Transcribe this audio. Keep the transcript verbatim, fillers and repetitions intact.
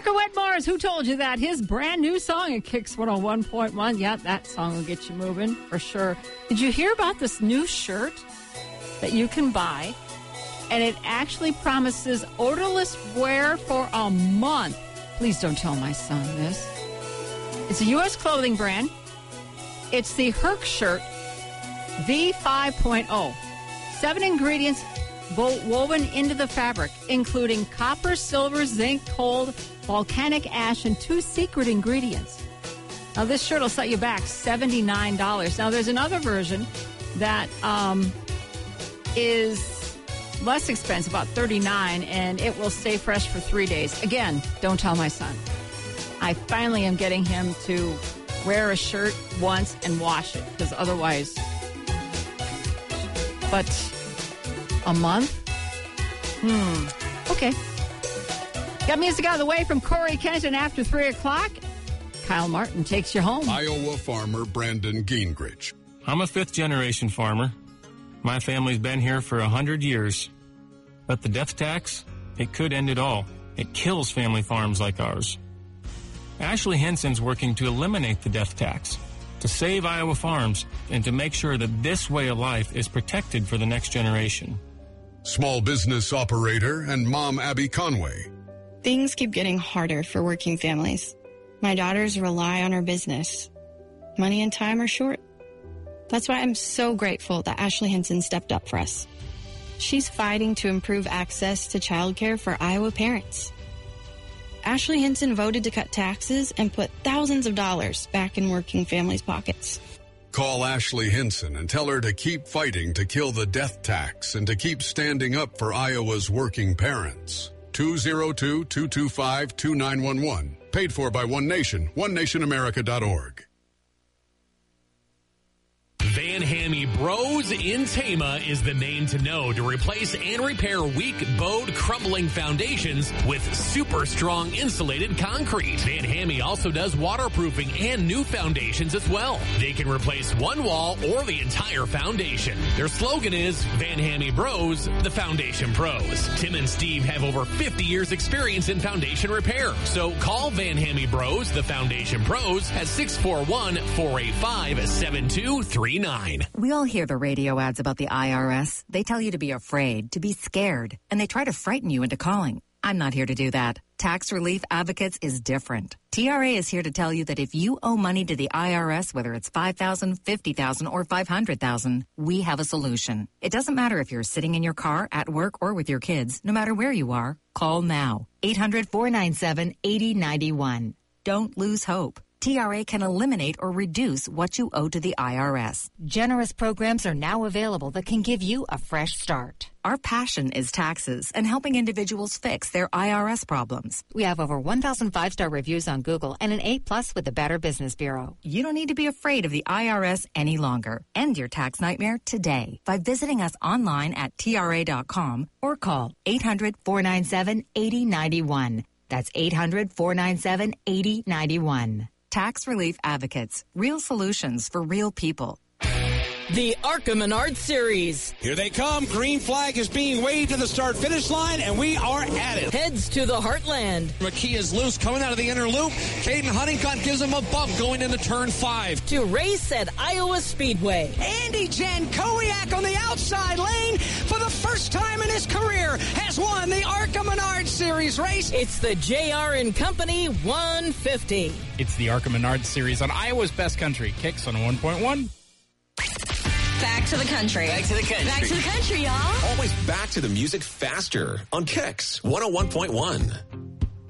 Marco Wetmores, who told you that? His brand new song at Kicks one oh one point one. Yeah, that song will get you moving for sure. Did you hear about this new shirt that you can buy? And it actually promises odorless wear for a month. Please don't tell my son this. It's a U S clothing brand. It's the Herc shirt V five point oh. Seven ingredients woven into the fabric, including copper, silver, zinc, coal, volcanic ash, and two secret ingredients. Now, this shirt will set you back seventy-nine dollars. Now, there's another version that um, is less expensive, about thirty-nine dollars, and it will stay fresh for three days. Again, don't tell my son. I finally am getting him to wear a shirt once and wash it, because otherwise... But... A month? Hmm. Okay. Got music out of the way from Corey Kenton after three o'clock. Kyle Martin takes you home. Iowa farmer Brandon Gingrich. I'm a fifth-generation farmer. My family's been here for a hundred years. But the death tax, it could end it all. It kills family farms like ours. Ashley Henson's working to eliminate the death tax, to save Iowa farms, and to make sure that this way of life is protected for the next generation. Small business operator and mom Abby Conway. Things keep getting harder for working families. My daughters rely on our business. Money and time are short. That's why I'm so grateful that Ashley Henson stepped up for us. She's fighting to improve access to childcare for Iowa parents. Ashley Henson voted to cut taxes and put thousands of dollars back in working families' pockets. Call Ashley Henson and tell her to keep fighting to kill the death tax and to keep standing up for Iowa's working parents. two oh two, two two five, two nine one one. Paid for by One Nation, one nation america dot org. Van Hammy Bros in Tama is the name to know to replace and repair weak, bowed, crumbling foundations with super strong insulated concrete. Van Hammy also does waterproofing and new foundations as well. They can replace one wall or the entire foundation. Their slogan is Van Hammy Bros, the Foundation Pros. Tim and Steve have over fifty years experience in foundation repair. So call Van Hammy Bros, the Foundation Pros at six four one, four eight five, seven two three nine. We all hear the radio ads about the I R S. They tell you to be afraid, to be scared, and they try to frighten you into calling. I'm not here to do that. Tax Relief Advocates is different. T R A is here to tell you that if you owe money to the I R S, whether it's five thousand dollars, fifty thousand dollars, or five hundred thousand dollars, we have a solution. It doesn't matter if you're sitting in your car, at work, or with your kids. No matter where you are, call now. eight hundred, four nine seven, eight oh nine one. Don't lose hope. T R A can eliminate or reduce what you owe to the I R S. Generous programs are now available that can give you a fresh start. Our passion is taxes and helping individuals fix their I R S problems. We have over one thousand five-star reviews on Google and an A plus with the Better Business Bureau. You don't need to be afraid of the I R S any longer. End your tax nightmare today by visiting us online at T R A dot com or call eight hundred, four nine seven, eight oh nine one. That's eight hundred, four nine seven, eight oh nine one. Tax Relief Advocates. Real solutions for real people. The ARCA Menard Series. Here they come. Green flag is being waved to the start-finish line, and we are at it. Heads to the Heartland. McKee is loose, coming out of the inner loop. Caden Huntington gives him a bump going into turn five. To race at Iowa Speedway. Andy Jankowiak on the outside lane for the first time in his career has won the ARCA Menard Series race. It's the J R and Company one fifty. It's the ARCA Menard Series on Iowa's Best Country. Kicks on one point one. Back to the country. Back to the country. Back to the country, y'all. Always back to the music faster on Kicks one oh one point one.